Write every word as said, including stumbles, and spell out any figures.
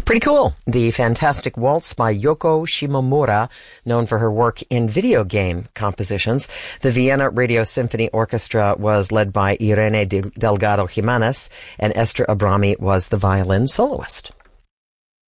Pretty cool. The Fantastic Waltz by Yoko Shimomura, known for her work in video game compositions. The Vienna Radio Symphony Orchestra was led by Irene Delgado Jimenez, and Esther Abrami was the violin soloist.